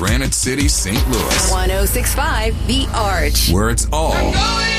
Granite City, St. Louis. 106.5 The Arch. Where it's all